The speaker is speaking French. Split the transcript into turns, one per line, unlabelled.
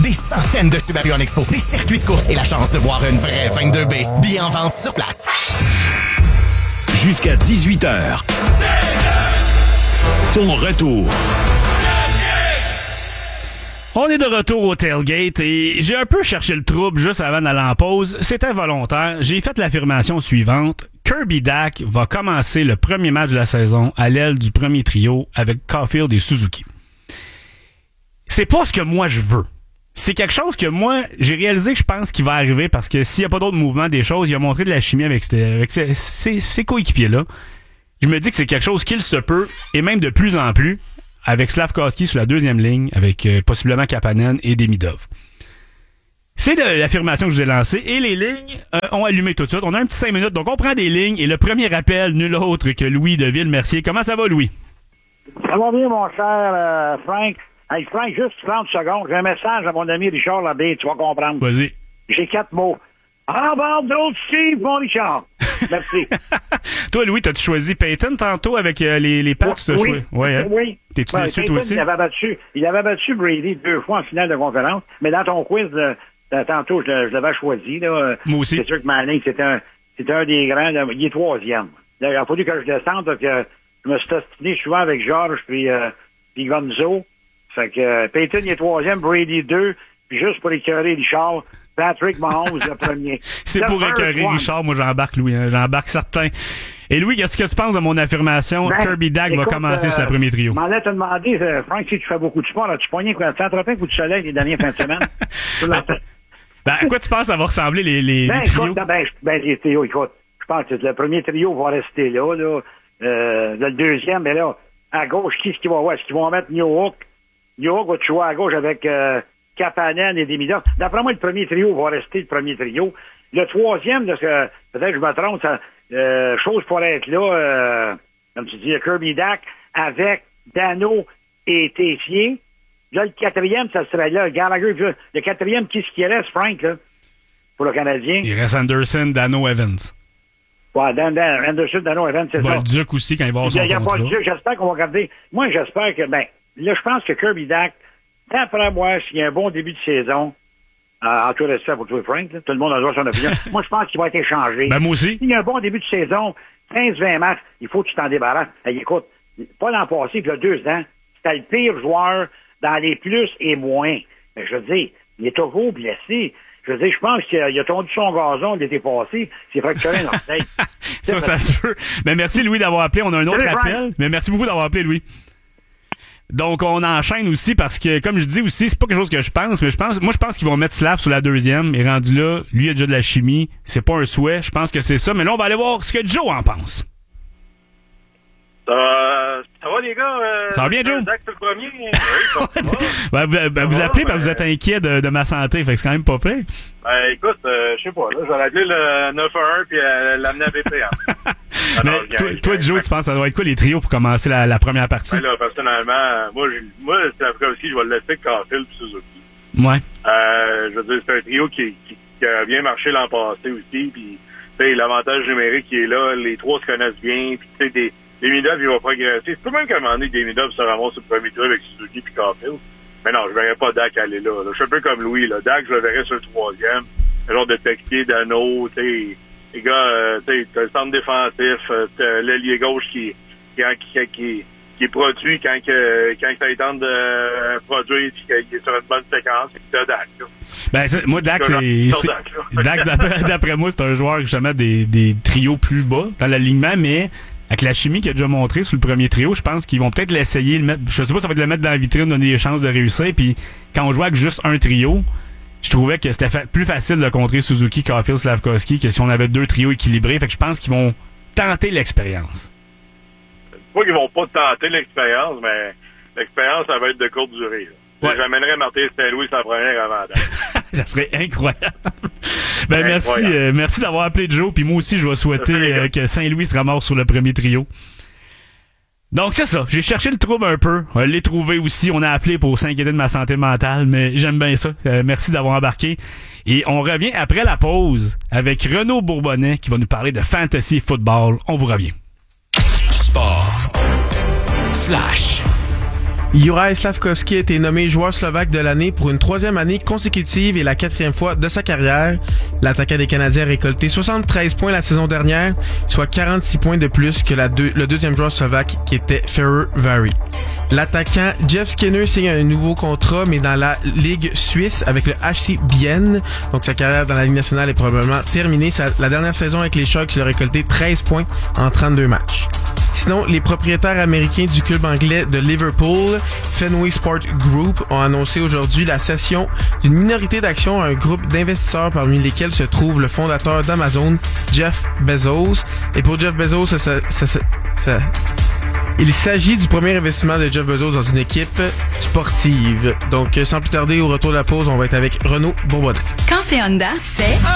Des centaines de Subaru en expo, des circuits de course et la chance de voir une vraie 22B. Billets en vente sur place.
Jusqu'à 18h. Ton retour.
On est de retour au tailgate et j'ai un peu cherché le trouble juste avant d'aller en pause. C'était volontaire. J'ai fait l'affirmation suivante. Kirby Dach va commencer le premier match de la saison à l'aile du premier trio avec Caulfield et Suzuki. C'est pas ce que moi je veux. C'est quelque chose que moi, j'ai réalisé que je pense qu'il va arriver parce que s'il n'y a pas d'autre mouvement des choses, il a montré de la chimie avec ses coéquipiers-là. Je me dis que c'est quelque chose qu'il se peut, et même de plus en plus, avec Slavkovski sur la deuxième ligne, avec possiblement Kapanen et Demidov. C'est l'affirmation que je vous ai lancée, et les lignes ont allumé tout de suite. On a un petit 5 minutes, donc on prend des lignes, et le premier appel, nul autre que Louis de Ville-Mercier. Comment ça va, Louis?
Ça va bien, mon cher Frank. Hey, Frank, juste 30 secondes. J'ai un message à mon ami Richard Labbé, tu vas comprendre.
Vas-y.
J'ai 4 mots. En bord d'autres Steve, mon Richard. Merci.
Toi, Louis, t'as-tu choisi Peyton tantôt avec les Pats?
Oui.
Ouais, hein?
Oui.
T'es-tu déçu, toi aussi?
Il avait battu Brady 2 fois en finale de conférence, mais dans ton quiz, tantôt, je l'avais choisi. Là.
Moi aussi.
C'est sûr que Manning, c'était un des grands. Il est 3e. Là, il a fallu que je descende parce que je me suis ostiné souvent avec Georges puis Gonzo. Fait que Peyton, il est 3e, Brady 2, puis juste pour écœurer Richard, Patrick Mahomes le premier.
C'est pour écœurer Richard, moi j'embarque, Louis. Hein, j'embarque certain. Et Louis, qu'est-ce que tu penses de mon affirmation? Kirby Dach va commencer sur le premier trio.
Je m'en allais te demander, Frank, si tu fais beaucoup de sport, as-tu pogné quoi, 135 coups de soleil les dernières fins de semaine?
À quoi tu penses ça va ressembler les trios?
Les trios, écoute, je pense que le premier trio va rester là. Le deuxième, mais là, à gauche, qui est-ce qu'ils vont avoir? Est-ce qu'ils vont mettre New York? New York va jouer à gauche avec Kapanen et Demidov. D'après moi, le premier trio va rester le premier trio. Le troisième, peut-être que je me trompe, chose pourrait être là, comme tu dis, Kirby Dach avec Dano et Tessier. Là, le quatrième, ça serait là, Gallagher. Le quatrième, qui est-ce qui reste, Frank, là, pour le Canadien?
Il reste Anderson, Dano, Evans.
Ouais, Anderson, Dano, Evans, c'est ça.
Bolduc aussi, quand il va avoir son contrat.
Il y a Bolduc, j'espère qu'on va garder. Moi, j'espère que, là, je pense que Kirby Dach, d'après moi, s'il y a un bon début de saison, en tout respect pour toi, Frank, là, tout le monde a droit à son opinion, moi, je pense qu'il va être échangé.
Ben, moi aussi.
S'il y a un bon début de saison, 15-20 matchs, il faut que tu t'en débarrasses. Hey, écoute, pas l'an passé, puis il y a 2 ans, c'était le pire joueur dans les plus et moins. Mais je veux dire, il est toujours blessé. Je veux dire, je pense qu'il a tondu son gazon l'été passé. C'est fracturé dans l'orteil.
Ça se peut. Mais merci, Louis, d'avoir appelé. On a un autre appel. Mais merci beaucoup d'avoir appelé, Louis. Donc, on enchaîne aussi parce que, comme je dis aussi, c'est pas quelque chose que je pense, mais je pense qu'ils vont mettre Slav sur la deuxième. Et rendu là, lui, il a déjà de la chimie. C'est pas un souhait. Je pense que c'est ça. Mais là, on va aller voir ce que Joe en pense.
Ça va, les gars?
Ça va bien, Joe?
Zach, c'est le premier. Oui,
vous appelez parce que vous êtes inquiet de ma santé. Fait que c'est quand même pas pire.
Écoute, je sais pas. Là, je vais l'appeler le 911 puis l'amener à BPA.
Mais toi, Joe, tu penses que ça doit être quoi les trios pour commencer la première partie?
Ben là, personnellement, moi c'est après aussi, je vais le laisser Caulfield et Suzuki.
Ouais.
Je veux dire, c'est un trio qui a bien marché l'an passé aussi. Puis, tu sais, l'avantage numérique qui est là, les trois se connaissent bien. Puis, tu sais, Demidov, il va progresser. C'est pas même qu'à un moment donné, Demidov se ramasse sur le premier trio avec Suzuki puis Caulfield. Mais non, je verrais pas Dach aller là. Je suis un peu comme Louis, là. Dach, je le verrais sur le troisième. Un genre de Texier, Dano, tu sais. Les gars, tu sais, t'as le centre défensif, t'as l'ailier gauche qui est produit quand ça tente de produire puis qu'il est sur une bonne séquence, et t'as Dach, là.
Ben, moi, Dach, Dach, d'après moi, c'est un joueur, justement, des trios plus bas dans l'alignement, mais avec la chimie qu'il a déjà montré sur le premier trio, je pense qu'ils vont peut-être l'essayer, le mettre, je sais pas, ça va être le mettre dans la vitrine, donner des chances de réussir, puis quand on jouait avec juste un trio, je trouvais que c'était plus facile de contrer Suzuki, Caulfield, Slavkovski que si on avait 2 trios équilibrés, fait que je pense qu'ils vont tenter l'expérience.
Pas qu'ils vont pas tenter l'expérience, mais l'expérience, ça va être de courte durée, là. Ouais. J'amènerais Martin Saint-Louis sa première avantage. Ça
serait incroyable. Ben, merci d'avoir appelé Joe. Puis moi aussi, je vais souhaiter que Saint-Louis se ramasse sur le premier trio. Donc, c'est ça. J'ai cherché le trouble un peu. On l'a trouvé aussi. On a appelé pour s'inquiéter de ma santé mentale, mais j'aime bien ça. Merci d'avoir embarqué. Et on revient après la pause avec Renaud Bourbonnais qui va nous parler de fantasy football. On vous revient.
Sport. Flash.
Juraj Slafkovský a été nommé joueur slovaque de l'année pour une 3e année consécutive et la 4e fois de sa carrière. L'attaquant des Canadiens a récolté 73 points la saison dernière, soit 46 points de plus que le deuxième joueur slovaque qui était Ferrer Vary. L'attaquant Jeff Skinner signe un nouveau contrat, mais dans la Ligue suisse avec le HC Bienne. Donc sa carrière dans la Ligue nationale est probablement terminée. La dernière saison avec les Sharks, il a récolté 13 points en 32 matchs. Sinon, les propriétaires américains du club anglais de Liverpool, Fenway Sport Group, ont annoncé aujourd'hui la cession d'une minorité d'actions à un groupe d'investisseurs parmi lesquels se trouve le fondateur d'Amazon, Jeff Bezos. Et pour Jeff Bezos, il s'agit du premier investissement de Jeff Bezos dans une équipe sportive. Donc, sans plus tarder, au retour de la pause, on va être avec Renaud Bourbonnais.
Quand c'est Honda, c'est